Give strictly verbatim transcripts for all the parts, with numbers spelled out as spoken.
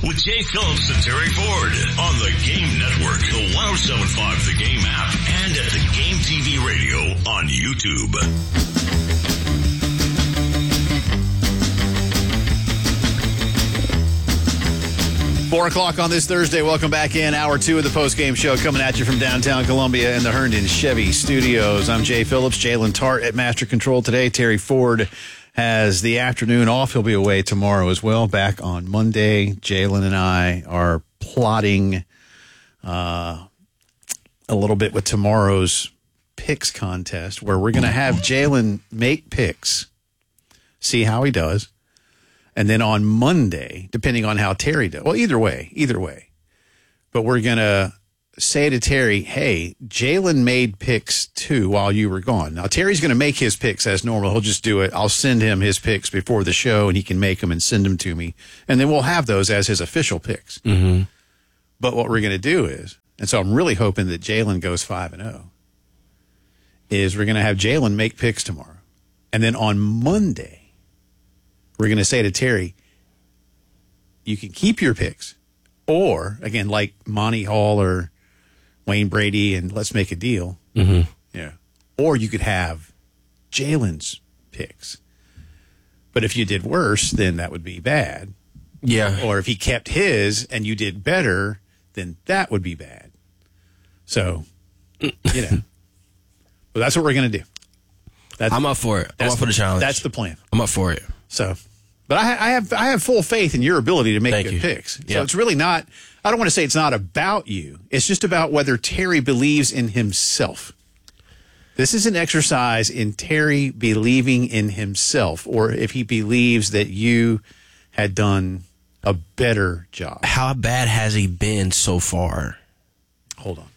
with Jay Phillips and Terry Ford on the Game Network, the one oh seven point five The Game app, and at the Game T V Radio on YouTube. Four o'clock on this Thursday. Welcome back in. Hour two of the post-game show coming at you from downtown Columbia in the Herndon Chevy Studios. I'm Jay Phillips. Jalen Tart at Master Control today. Terry Ford has the afternoon off. He'll be away tomorrow as well. Back on Monday. Jalen and I are plotting uh, a little bit with tomorrow's picks contest, where we're going to have Jalen make picks, see how he does. And then on Monday, depending on how Terry does, well, either way, either way. But we're going to say to Terry, hey, Jalen made picks too while you were gone. Now, Terry's going to make his picks as normal. He'll just do it. I'll send him his picks before the show, and he can make them and send them to me. And then we'll have those as his official picks. Mm-hmm. But what we're going to do is, and so I'm really hoping that Jalen goes five and oh, is we're going to have Jalen make picks tomorrow. And then on Monday, we're going to say to Terry, you can keep your picks. Or, again, like Monty Hall or Wayne Brady and let's make a deal. Mm-hmm. Yeah. Or you could have Jalen's picks. But if you did worse, then that would be bad. Yeah. Or if he kept his and you did better, then that would be bad. So, you know. Well, that's what we're going to do. That's, I'm up for it. I'm up for the challenge. That's the plan. I'm up for it. So, but I, I have I have full faith in your ability to make Thank good you. picks. So Yep. it's really not, I don't want to say it's not about you. It's just about whether Terry believes in himself. This is an exercise in Terry believing in himself, or if he believes that you had done a better job. How bad has he been so far? Hold on.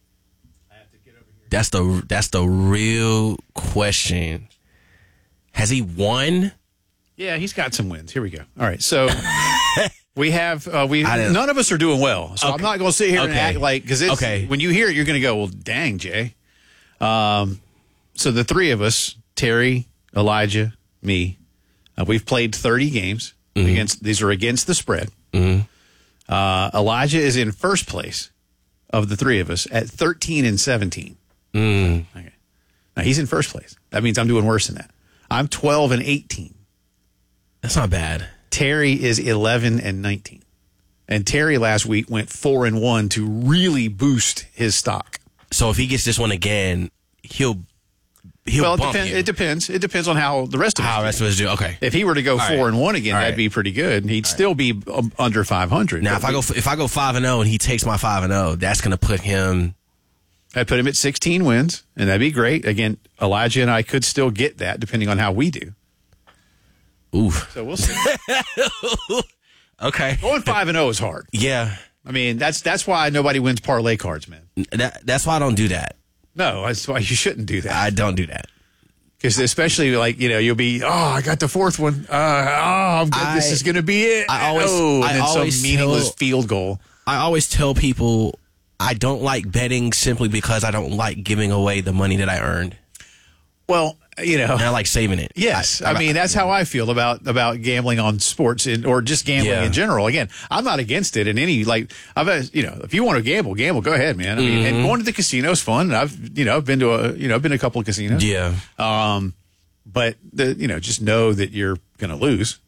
That's the that's the real question. Has he won? Yeah, he's got some wins. Here we go. All right, so we have uh, we I didn't- none of us are doing well. So Okay. I'm not going to sit here and Okay. act like because Okay. when you hear it, you're going to go, well, dang, Jay. Um, so the three of us, Terry, Elijah, me, uh, we've played thirty games Mm-hmm. against. These are against the spread. Mm-hmm. Uh, Elijah is in first place of the three of us at thirteen and seventeen. Mm. Okay, now he's in first place. That means I'm doing worse than that. I'm twelve and eighteen. That's not bad. Terry is eleven and nineteen. And Terry last week went four and one to really boost his stock. So if he gets this one again, he'll he'll well, it, bump depend, you. it depends. It depends on how the rest of us How do. the rest of us do. Okay. If he were to go All four right. and one again, All that'd right. be pretty good. And he'd still be um, under five hundred. Now, But if I we- go if I go five and zero and he takes my five and zero, that's gonna put him. I'd put him at sixteen wins, and that'd be great. Again, Elijah and I could still get that depending on how we do. Oof. So we'll see. Okay. Going five and zero is hard. Yeah. I mean, that's that's why nobody wins parlay cards, man. That, that's why I don't do that. No, that's why you shouldn't do that. I don't do that. Because especially like, you know, you'll be, oh, I got the fourth one. Uh, oh, I'm good. I- this is going to be it. I always- oh, and I then always some meaningless tell- field goal. I always tell people I don't like betting simply because I don't like giving away the money that I earned. Well, you know, And I like saving it. yes. I, mean, that's how I feel about, about gambling on sports in, or just gambling Yeah. in general. Again, I'm not against it in any, like, I've, uh, you know, if you want to gamble, gamble, go ahead, man. I mean, and going to the casino is fun. I've, you know, I've been to a, you know, I've been to a couple of casinos. Yeah. Um, but the, you know, just know that you're going to lose.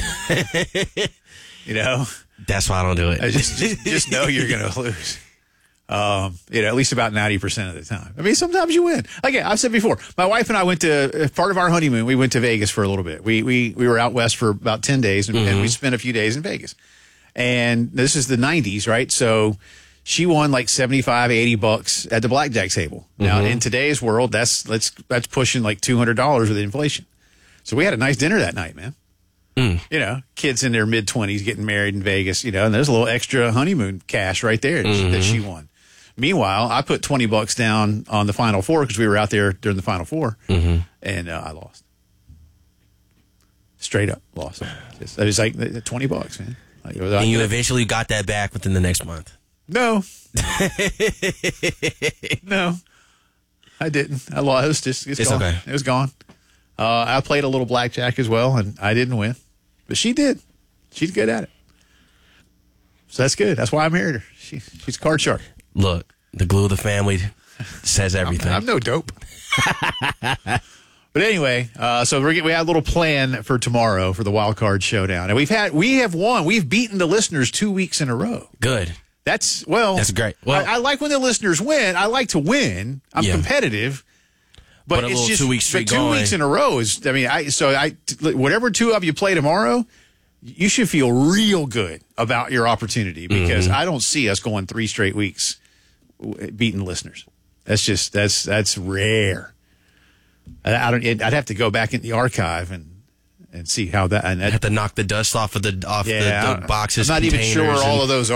You know, That's why I don't do it. I just, just, just know you're going to lose. Um, you know, at least about ninety percent of the time. I mean, sometimes you win. Again, I've said before, my wife and I went to, uh, part of our honeymoon, we went to Vegas for a little bit. We, we, we were out west for about ten days and, and we spent a few days in Vegas. And this is the nineties, right? So she won like seventy-five, eighty bucks at the blackjack table. Now, in today's world, that's, let's, that's pushing like two hundred dollars with inflation. So we had a nice dinner that night, man. You know, kids in their mid twenties getting married in Vegas, you know, and there's a little extra honeymoon cash right there that she- that she won. Meanwhile, I put twenty bucks down on the Final Four because we were out there during the Final Four, and uh, I lost. Straight up lost. Just- It was like uh, twenty bucks, man. Like, it was- And you eventually got that back within the next month. no, no, I didn't. I lost. It was just it's, It's gone. okay. It was gone. Uh, I played a little blackjack as well, and I didn't win, but she did. She's good at it. So that's good. That's why I'm here. She, she's a card shark. Look, the glue of the family says everything. I'm, I'm no dope. But anyway, uh, so we're, we had a little plan for tomorrow for the Wild Card Showdown, and we've had we have won. We've beaten the listeners two weeks in a row. Good. That's well. That's great. Well, I, I like when the listeners win. I like to win. I'm yeah. competitive. But, But a it's little just two-week streak but two going. weeks in a row is. I mean, I so I whatever two of you play tomorrow, you should feel real good about your opportunity because Mm-hmm. I don't see us going three straight weeks beating listeners. That's just that's that's rare. I, I don't. I'd have to go back in the archive and and see how that. And I that, have to knock the dust off of the off yeah, the, the boxes. I'm not even sure where containers, all and- of those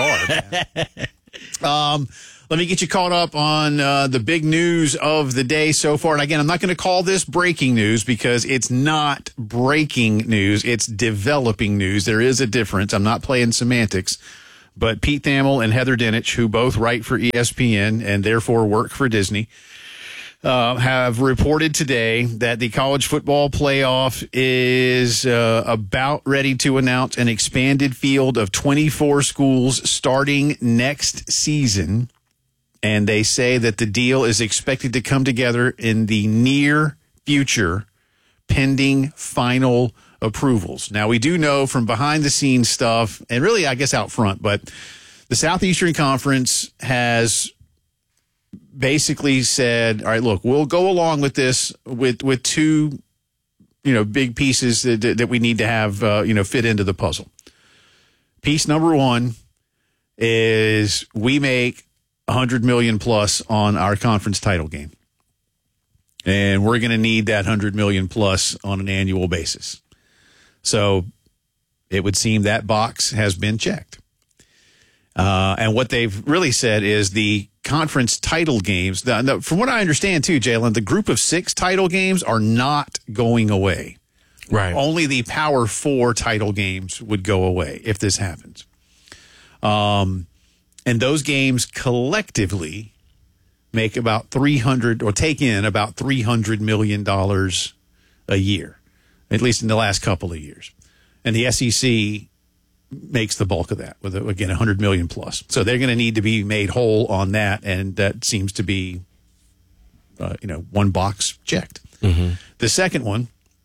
are. um, let me get you caught up on uh, the big news of the day so far. And again, I'm not going to call this breaking news because it's not breaking news. It's developing news. There is a difference. I'm not playing semantics. But Pete Thamel and Heather Dinich, who both write for E S P N and therefore work for Disney, uh, have reported today that the college football playoff is uh, about ready to announce an expanded field of twenty-four schools starting next season. And they say that the deal is expected to come together in the near future, pending final approvals. Now, we do know from behind the scenes stuff, and really, I guess, out front, but the Southeastern Conference has basically said, all right, look, we'll go along with this with, with two, you know, big pieces that, that we need to have, uh, you know, fit into the puzzle. Piece number one is we make one hundred million plus on our conference title game. And we're going to need that one hundred million plus on an annual basis. So it would seem that box has been checked. Uh, and what they've really said is the conference title games, the, the, from what I understand too, Jalen, the group of six title games are not going away. Right. Only the Power Four title games would go away if this happens. Um, and those games collectively make about three hundred or take in about three hundred million dollars a year, at least in the last couple of years. And the S E C makes the bulk of that with, again, one hundred million plus. So they're going to need to be made whole on that. And that seems to be, uh, you know, one box checked. Mm-hmm. The second one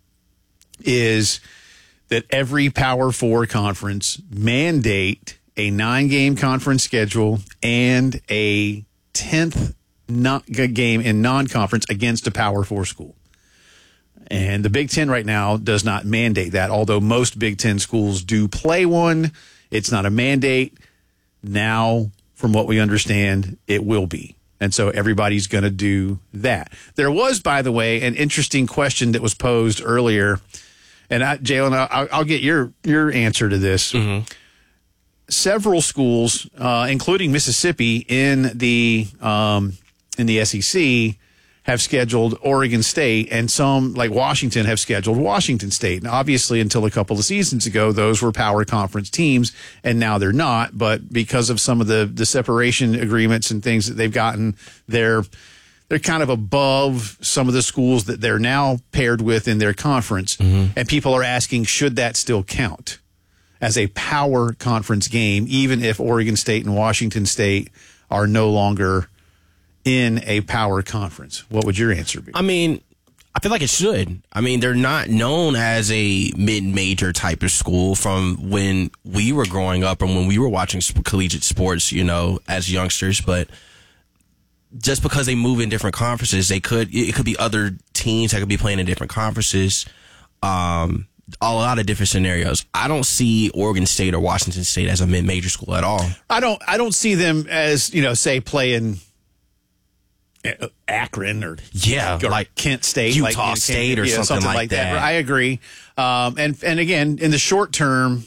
is that every Power Four conference mandate a nine-game conference schedule and a tenth not game in non-conference against a Power Four school. And the Big Ten right now does not mandate that, although most Big Ten schools do play one. It's not a mandate. Now, from what we understand, it will be. And so everybody's going to do that. There was, by the way, an interesting question that was posed earlier. And I, Jalen, I'll, I'll get your, your answer to this. Mm-hmm. Several schools, uh, including Mississippi in the um, in the S E C, have scheduled Oregon State, and some, like Washington, have scheduled Washington State. And obviously, until a couple of seasons ago, those were power conference teams, and now they're not. But because of some of the, the separation agreements and things that they've gotten, they're they're kind of above some of the schools that they're now paired with in their conference. Mm-hmm. And people are asking, should that still count as a power conference game, even if Oregon State and Washington State are no longer in a power conference? What would your answer be? I mean, I feel like it should. I mean, they're not known as a mid-major type of school from when we were growing up and when we were watching collegiate sports, you know, as youngsters. But just because they move in different conferences, they could, it could be other teams that could be playing in different conferences. Um, a lot of different scenarios. I don't see Oregon State or Washington State as a mid-major school at all. I don't, I don't see them as, you know, say playing Akron or yeah, or like Kent State, Utah like, you know, State or yeah, something, something like, like that. that. I agree. Um, and and again, in the short term,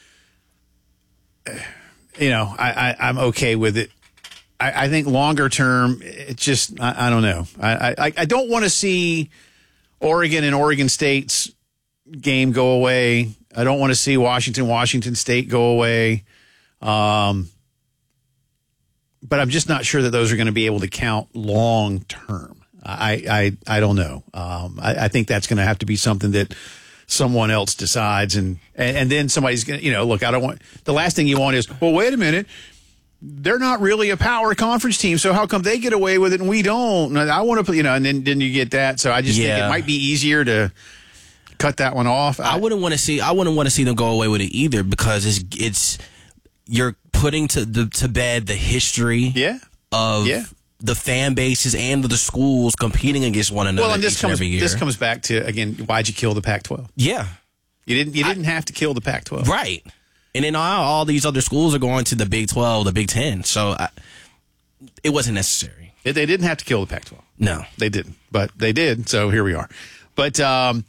you know, I, I I'm okay with it. I, I think longer term, it's just I, I don't know. I I, I don't want to see Oregon and Oregon State's game go away. I don't want to see Washington Washington State go away. Um. But I'm just not sure that those are going to be able to count long term. I I, I don't know. Um, I, I think that's going to have to be something that someone else decides, and, and, and then somebody's going to, you know, look, I don't want, the last thing you want is, well, wait a minute, they're not really a power conference team, so how come they get away with it and we don't? And I want to, you know, and then, then you get that. So I just Yeah. think it might be easier to cut that one off. I wouldn't want to see. I wouldn't want to see them go away with it either, because it's it's you're putting to the to bed the history Yeah. of Yeah. the fan bases and the schools competing against one another Well, and this each comes, and every year. this comes back to, again, why'd you kill the Pac twelve? yeah, You didn't, you didn't have to kill the Pac twelve. right. And then all, all these other schools are going to the Big twelve, the Big ten. So I, it wasn't necessary. They they didn't have to kill the Pac twelve. No. They didn't, but they did. So here we are. But um,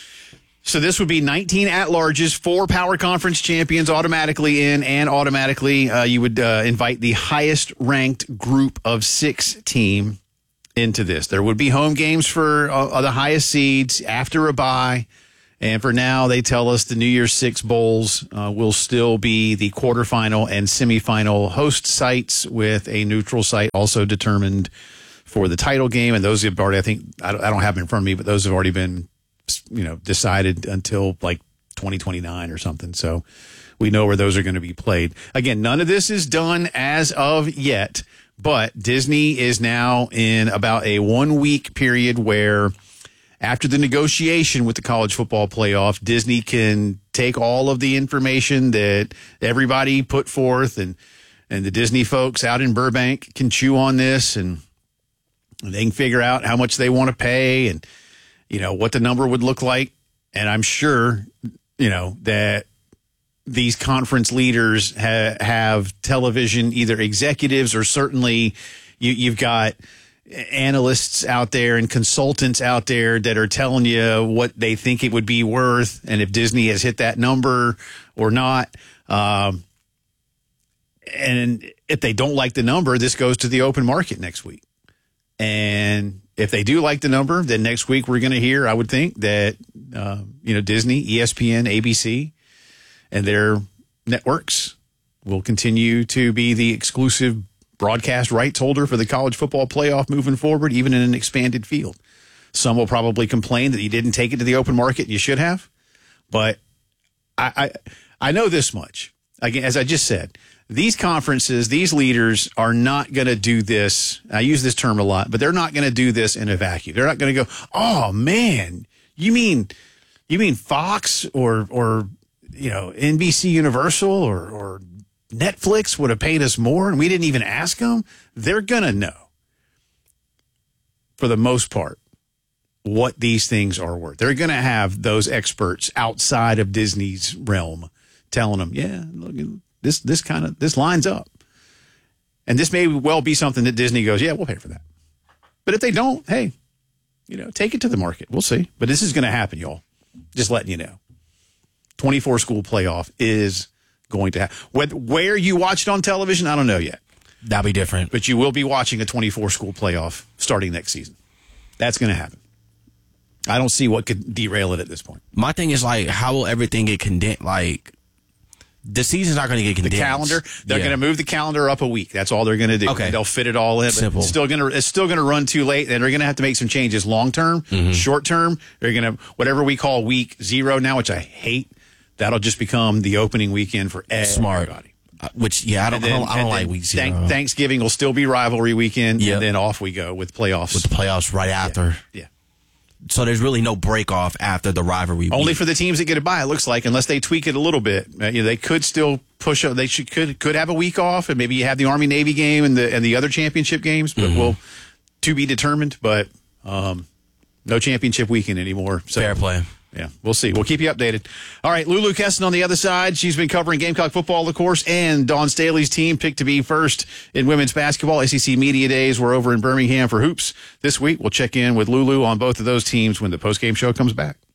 so this would be nineteen at-larges, four power conference champions automatically in, and automatically uh, you would uh, invite the highest-ranked group of six team into this. There would be home games for uh, the highest seeds after a bye. And for now, they tell us the New Year's Six Bowls uh, will still be the quarterfinal and semifinal host sites, with a neutral site also determined for the title game. And those have already, I think, I don't, I don't have them in front of me, but those have already been, you know, decided until like twenty twenty-nine or something. So we know where those are going to be played. Again, none of this is done as of yet, but Disney is now in about a one week period where, after the negotiation with the college football playoff, Disney can take all of the information that everybody put forth, and and the Disney folks out in Burbank can chew on this, and they can figure out how much they want to pay, and, you know, what the number would look like. And I'm sure, you know, that these conference leaders ha- have television, either executives or certainly you, you've got analysts out there and consultants out there that are telling you what they think it would be worth, and if Disney has hit that number or not. Um, and if they don't like the number, this goes to the open market next week. And if they do like the number, then next week we're going to hear, I would think, that uh, you know, Disney, E S P N, A B C, and their networks will continue to be the exclusive broadcast rights holder for the college football playoff moving forward, even in an expanded field. Some will probably complain that you didn't take it to the open market. You should have. But I, I, I know this much. Again, as I just said, these conferences, these leaders are not going to do this. I use this term a lot, but they're not going to do this in a vacuum. They're not going to go, oh man, you mean, you mean Fox or, or, you know, N B C Universal or, or Netflix would have paid us more and we didn't even ask them? They're going to know, for the most part, what these things are worth. They're going to have those experts outside of Disney's realm telling them, yeah, look, this this kind of, this lines up. And this may well be something that Disney goes, yeah, we'll pay for that. But if they don't, hey, you know, take it to the market. We'll see. But this is going to happen, y'all. Just letting you know. twenty-four school playoff is going to have, whether, where you watch it on television, I don't know yet. That'll be different. But you will be watching a twenty-four school playoff starting next season. That's going to happen. I don't see what could derail it at this point. My thing is, like, how will everything get condensed? Like, the season's not going to get condensed. The calendar, they're Yeah. going to move the calendar up a week. That's all they're going to do. Okay. They'll fit it all in. But Simple. It's still going to, it's still going to run too late, and they're going to have to make some changes long term, Mm-hmm. short term. They're going to, whatever we call week zero now, which I hate, that'll just become the opening weekend for Smart. everybody. Uh, which, yeah, I don't, And then- I don't, I don't and like then week zero. Thank- Thanksgiving will still be rivalry weekend, Yep. and then off we go with playoffs. with the playoffs right after. yeah. So there's really no break off after the rivalry. Only week. for the teams that get a bye, it looks like, unless they tweak it a little bit. Uh, you know, they could still push up. They should, could could have a week off, and maybe you have the Army Navy game and the and the other championship games, but Mm-hmm. will to be determined. But um, no championship weekend anymore. So, Fair play. Yeah, we'll see. We'll keep you updated. All right, Lulu Kesson on the other side. She's been covering Gamecock football, of course, and Dawn Staley's team picked to be first in women's basketball. S E C Media Days were over in Birmingham for hoops this week. We'll check in with Lulu on both of those teams when the postgame show comes back.